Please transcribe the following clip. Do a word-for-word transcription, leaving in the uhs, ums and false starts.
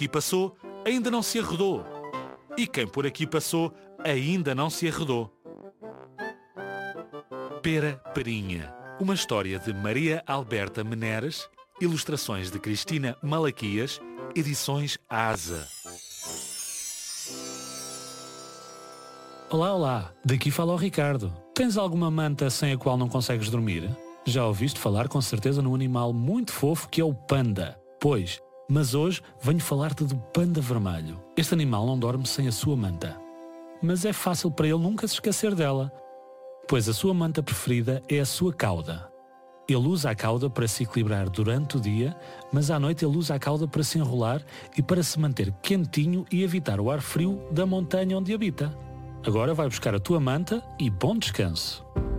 aqui passou ainda não se arredou. E quem por aqui passou ainda não se arredou. Pera Perinha, uma história de Maria Alberta Meneres, ilustrações de Cristina Malaquias, edições Asa. Olá, olá, daqui fala o Ricardo. Tens alguma manta sem a qual não consegues dormir? Já ouviste falar com certeza num animal muito fofo que é o panda. Pois, mas hoje venho falar-te do panda vermelho. Este animal não dorme sem a sua manta. Mas é fácil para ele nunca se esquecer dela, pois a sua manta preferida é a sua cauda. Ele usa a cauda para se equilibrar durante o dia, mas à noite ele usa a cauda para se enrolar e para se manter quentinho e evitar o ar frio da montanha onde habita. Agora vai buscar a tua manta e bom descanso.